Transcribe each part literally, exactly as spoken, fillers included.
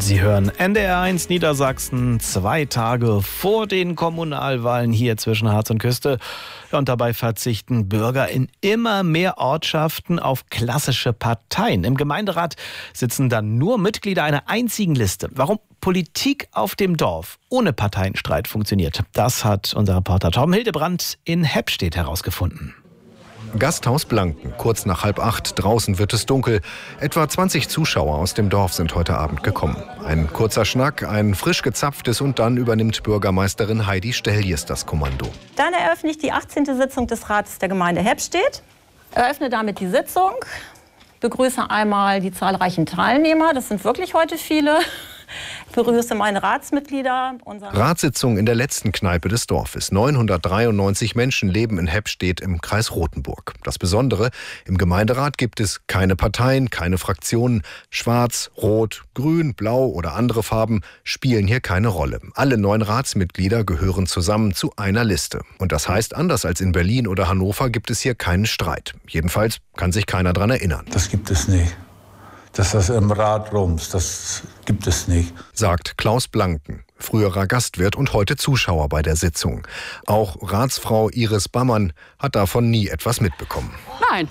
Sie hören N D R eins Niedersachsen, zwei Tage vor den Kommunalwahlen hier zwischen Harz und Küste. Und dabei verzichten Bürger in immer mehr Ortschaften auf klassische Parteien. Im Gemeinderat sitzen dann nur Mitglieder einer einzigen Liste. Warum Politik auf dem Dorf ohne Parteienstreit funktioniert, das hat unser Reporter Torben Hildebrandt in Heppstedt herausgefunden. Gasthaus Blanken, kurz nach halb acht, draußen wird es dunkel. Etwa zwanzig Zuschauer aus dem Dorf sind heute Abend gekommen. Ein kurzer Schnack, ein frisch gezapftes und dann übernimmt Bürgermeisterin Heidi Stelljes das Kommando. Dann eröffne ich die achtzehnte Sitzung des Rates der Gemeinde Heppstedt. Eröffne damit die Sitzung, begrüße einmal die zahlreichen Teilnehmer, das sind wirklich heute viele. Ich begrüße meine Ratsmitglieder. Ratssitzung in der letzten Kneipe des Dorfes. neunhundertdreiundneunzig Menschen leben in Heppstedt im Kreis Rothenburg. Das Besondere, im Gemeinderat gibt es keine Parteien, keine Fraktionen. Schwarz, Rot, Grün, Blau oder andere Farben spielen hier keine Rolle. Alle neun Ratsmitglieder gehören zusammen zu einer Liste. Und das heißt, anders als in Berlin oder Hannover gibt es hier keinen Streit. Jedenfalls kann sich keiner daran erinnern. Das gibt es nicht. Dass das im Rat rumst, das gibt es nicht. Sagt Klaus Blanken, früherer Gastwirt und heute Zuschauer bei der Sitzung. Auch Ratsfrau Iris Bammann hat davon nie etwas mitbekommen. Nein.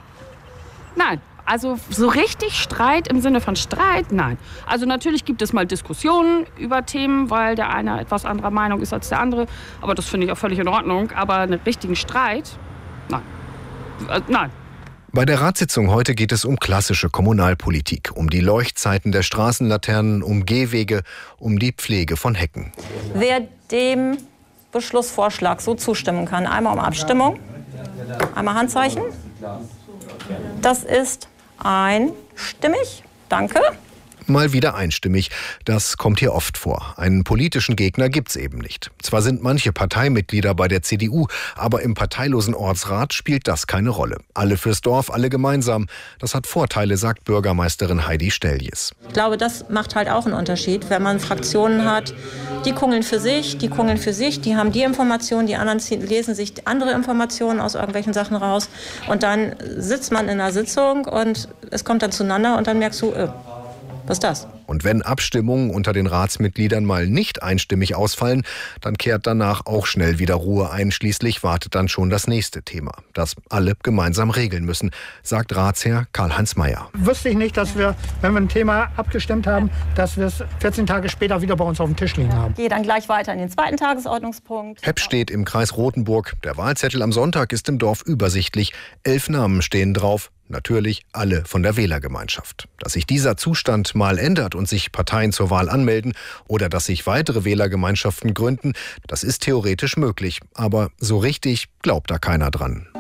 Nein. Also so richtig Streit im Sinne von Streit, nein. Also natürlich gibt es mal Diskussionen über Themen, weil der eine etwas anderer Meinung ist als der andere. Aber das finde ich auch völlig in Ordnung. Aber einen richtigen Streit, nein. Äh, nein. Bei der Ratssitzung heute geht es um klassische Kommunalpolitik, um die Leuchtzeiten der Straßenlaternen, um Gehwege, um die Pflege von Hecken. Wer dem Beschlussvorschlag so zustimmen kann, einmal um Abstimmung, einmal Handzeichen. Das ist einstimmig. Danke. Mal wieder einstimmig. Das kommt hier oft vor. Einen politischen Gegner gibt's eben nicht. Zwar sind manche Parteimitglieder bei der C D U, aber im parteilosen Ortsrat spielt das keine Rolle. Alle fürs Dorf, alle gemeinsam. Das hat Vorteile, sagt Bürgermeisterin Heidi Stelljes. Ich glaube, das macht halt auch einen Unterschied, wenn man Fraktionen hat, die kungeln für sich, die kungeln für sich, die haben die Informationen, die anderen lesen sich andere Informationen aus irgendwelchen Sachen raus. Und dann sitzt man in einer Sitzung und es kommt dann zueinander und dann merkst du, äh, was ist das? Und wenn Abstimmungen unter den Ratsmitgliedern mal nicht einstimmig ausfallen, dann kehrt danach auch schnell wieder Ruhe ein. Schließlich wartet dann schon das nächste Thema, das alle gemeinsam regeln müssen, sagt Ratsherr Karl-Heinz Mayer. Wüsste ich nicht, dass wir, wenn wir ein Thema abgestimmt haben, dass wir es vierzehn Tage später wieder bei uns auf dem Tisch liegen haben. Ich gehe dann gleich weiter in den zweiten Tagesordnungspunkt. Heppstedt im Kreis Rothenburg. Der Wahlzettel am Sonntag ist im Dorf übersichtlich. Elf Namen stehen drauf. Natürlich alle von der Wählergemeinschaft. Dass sich dieser Zustand mal ändert und sich Parteien zur Wahl anmelden oder dass sich weitere Wählergemeinschaften gründen, das ist theoretisch möglich. Aber so richtig glaubt da keiner dran.